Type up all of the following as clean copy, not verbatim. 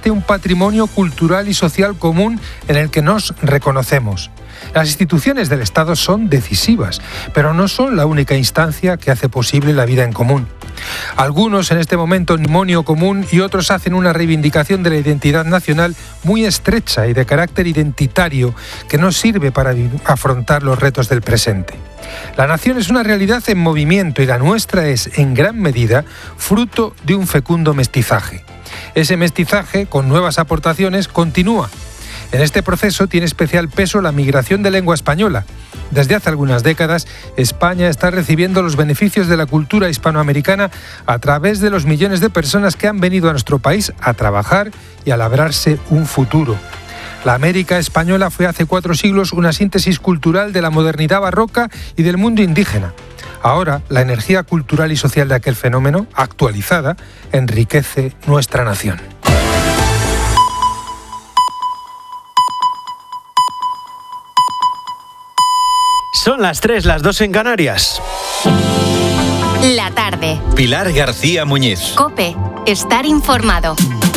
existe un patrimonio cultural y social común en el que nos reconocemos. Las instituciones del Estado son decisivas, pero no son la única instancia que hace posible la vida en común. Algunos en este momento patrimonio común y otros hacen una reivindicación de la identidad nacional muy estrecha y de carácter identitario que no sirve para afrontar los retos del presente. La nación es una realidad en movimiento y la nuestra es, en gran medida, fruto de un fecundo mestizaje. Ese mestizaje, con nuevas aportaciones, continúa. En este proceso tiene especial peso la migración de lengua española. Desde hace algunas décadas, España está recibiendo los beneficios de la cultura hispanoamericana a través de los millones de personas que han venido a nuestro país a trabajar y a labrarse un futuro. La América española fue hace 4 siglos una síntesis cultural de la modernidad barroca y del mundo indígena. Ahora, la energía cultural y social de aquel fenómeno, actualizada, enriquece nuestra nación. Son las 3, las 2 en Canarias. La tarde. Pilar García Muñiz. COPE. Estar informado.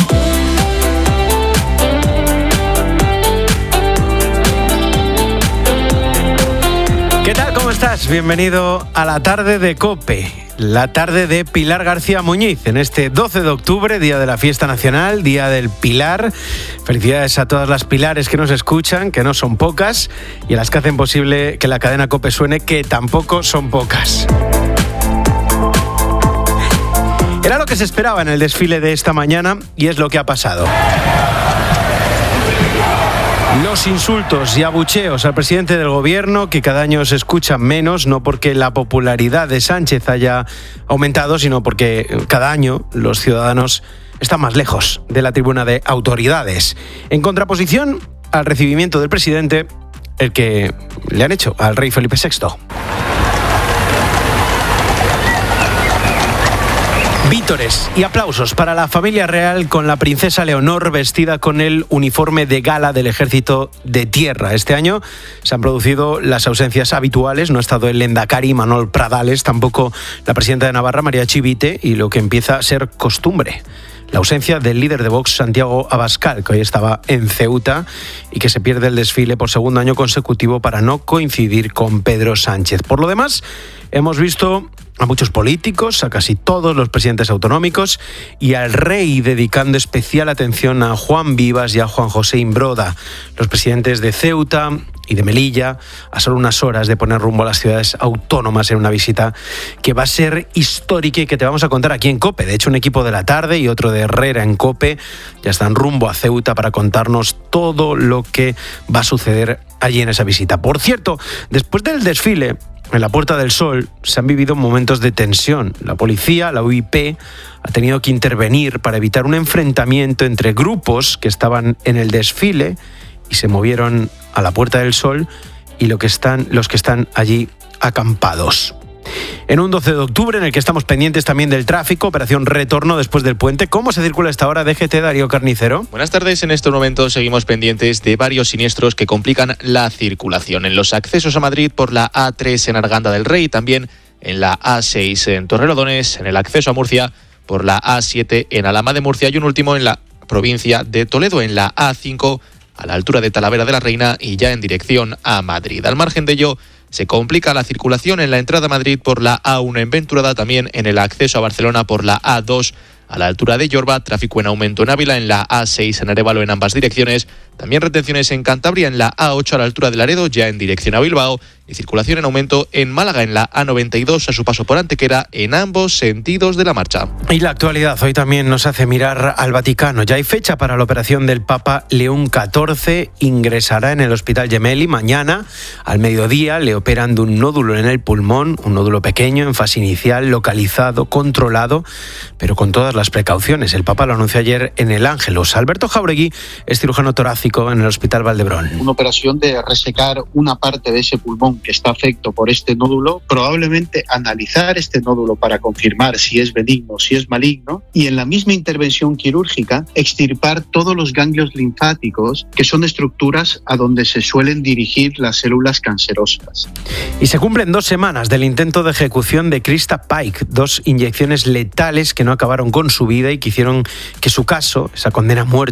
¿Qué tal? ¿Cómo estás? Bienvenido a la tarde de COPE. La tarde de Pilar García Muñiz, en este 12 de octubre, día de la fiesta nacional, día del Pilar. Felicidades a todas las Pilares que nos escuchan, que no son pocas, y a las que hacen posible que la cadena COPE suene, que tampoco son pocas. Era lo que se esperaba en el desfile de esta mañana y es lo que ha pasado. Los insultos y abucheos al presidente del gobierno, que cada año se escuchan menos, no porque la popularidad de Sánchez haya aumentado, sino porque cada año los ciudadanos están más lejos de la tribuna de autoridades. En contraposición al recibimiento del presidente, el que le han hecho al rey Felipe VI. Vítores y aplausos para la familia real con la princesa Leonor vestida con el uniforme de gala del Ejército de Tierra. Este año se han producido las ausencias habituales, no ha estado el Lehendakari Manuel Pradales, tampoco la presidenta de Navarra María Chivite y lo que empieza a ser costumbre. La ausencia del líder de Vox, Santiago Abascal, que hoy estaba en Ceuta y que se pierde el desfile por segundo año consecutivo para no coincidir con Pedro Sánchez. Por lo demás, hemos visto a muchos políticos, a casi todos los presidentes autonómicos y al rey dedicando especial atención a Juan Vivas y a Juan José Imbroda, los presidentes de Ceuta y de Melilla, a solo unas horas de poner rumbo a las ciudades autónomas en una visita que va a ser histórica y que te vamos a contar aquí en COPE. De hecho, un equipo de La Tarde y otro de Herrera en COPE ya están rumbo a Ceuta para contarnos todo lo que va a suceder allí en esa visita. Por cierto, después del desfile, en la Puerta del Sol se han vivido momentos de tensión. La policía, la UIP, ha tenido que intervenir para evitar un enfrentamiento entre grupos que estaban en el desfile y se movieron a la Puerta del Sol y los que están allí acampados. En un 12 de octubre en el que estamos pendientes también del tráfico, operación retorno después del puente. ¿Cómo se circula a esta hora? DGT, Darío Carnicero. Buenas tardes. En estos momentos seguimos pendientes de varios siniestros que complican la circulación. En los accesos a Madrid por la A3 en Arganda del Rey, también en la A6 en Torrelodones, en el acceso a Murcia por la A7 en Alhama de Murcia y un último en la provincia de Toledo, en la A5 a la altura de Talavera de la Reina y ya en dirección a Madrid. Al margen de ello, se complica la circulación en la entrada a Madrid por la A1 en Venturada, también en el acceso a Barcelona por la A2 a la altura de Yorba, tráfico en aumento en Ávila, en la A6 en Arévalo en ambas direcciones, también retenciones en Cantabria en la A8 a la altura de Laredo, ya en dirección a Bilbao, y circulación en aumento en Málaga en la A92 a su paso por Antequera en ambos sentidos de la marcha. Y la actualidad hoy también nos hace mirar al Vaticano. Ya hay fecha para la operación del Papa León XIV. Ingresará en el Hospital Gemelli mañana al mediodía. Le operan de un nódulo en el pulmón, un nódulo pequeño en fase inicial, localizado, controlado, pero con todas las precauciones. El Papa lo anunció ayer en el Ángelus. Alberto Jauregui es cirujano torácico en el Hospital Valdebrón. Una operación de resecar una parte de ese pulmón que está afecto por este nódulo, probablemente analizar este nódulo para confirmar si es benigno, si es maligno, y en la misma intervención quirúrgica extirpar todos los ganglios linfáticos, que son estructuras a donde se suelen dirigir las células cancerosas. Y se cumplen 2 semanas del intento de ejecución de Krista Paik, 2 inyecciones letales que no acabaron con su vida y que hicieron que su caso, esa condena a muerte,